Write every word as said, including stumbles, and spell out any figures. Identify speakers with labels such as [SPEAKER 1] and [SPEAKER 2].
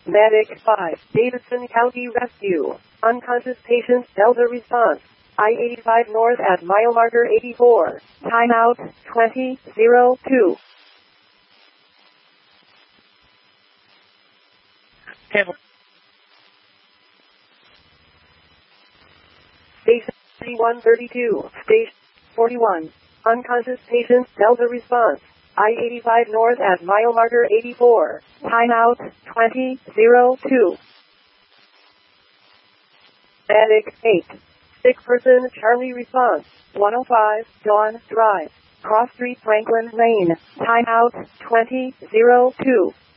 [SPEAKER 1] Medic five, Davidson County Rescue. Unconscious patient, Delta response. I eighty-five north at mile marker eighty-four. Timeout, twenty oh two.
[SPEAKER 2] Handle.
[SPEAKER 1] Station thirty-one thirty-two. Station forty-one. Unconscious patient, Delta response. I eighty-five north at mile marker eighty-four. Timeout, twenty oh two. Medic eight. Sick person, Charlie response. one oh five, Dawn Drive. Cross Street, Franklin Lane. Timeout, twenty oh two.